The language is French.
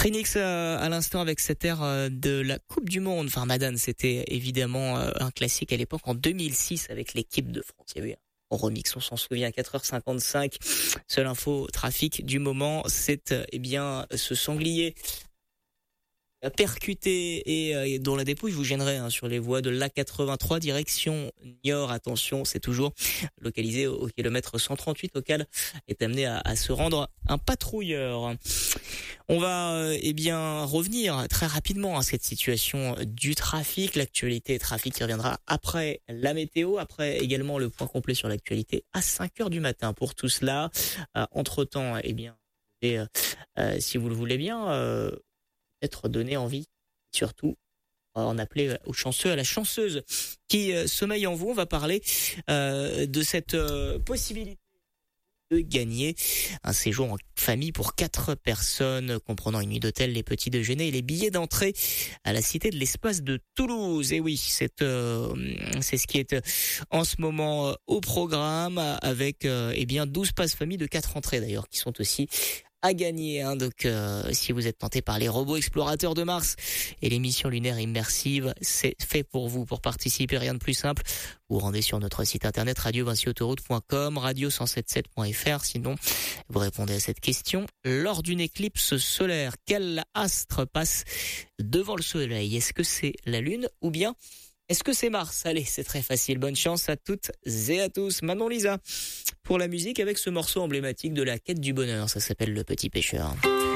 Trinix à l'instant avec cette ère de la Coupe du Monde. Enfin, Madane, c'était évidemment un classique à l'époque en 2006 avec l'équipe de France. Il y a eu un remix, on s'en souvient, 4h55. Seule info trafic du moment, c'est ce sanglier percuté et dont la dépouille vous gênerait sur les voies de l'A83 direction Niort. Attention, c'est toujours localisé au kilomètre 138 auquel est amené à se rendre un patrouilleur. On va revenir très rapidement à cette situation du trafic, l'actualité trafic qui reviendra après la météo, après également le point complet sur l'actualité à 5h du matin. Pour tout cela, entre-temps, si vous le voulez bien, être donné envie, surtout en appeler au chanceux, à la chanceuse qui sommeille en vous. On va parler de cette possibilité de gagner un séjour en famille pour 4 personnes, comprenant une nuit d'hôtel, les petits déjeuners et les billets d'entrée à la Cité de l'Espace de Toulouse. Et oui, c'est ce qui est en ce moment au programme avec 12 passes famille de 4 entrées d'ailleurs qui sont aussi à gagner. Donc, si vous êtes tenté par les robots explorateurs de Mars et les missions lunaires immersives, c'est fait pour vous. Pour participer, rien de plus simple. Vous rendez sur notre site internet radio-autoroute.com, radio177.fr. Sinon, vous répondez à cette question. Lors d'une éclipse solaire, quel astre passe devant le soleil? Est-ce que c'est la Lune ou bien est-ce que c'est Mars? Allez, c'est très facile. Bonne chance à toutes et à tous. Manon Lisa pour la musique avec ce morceau emblématique de la quête du bonheur. Ça s'appelle Le Petit Pêcheur.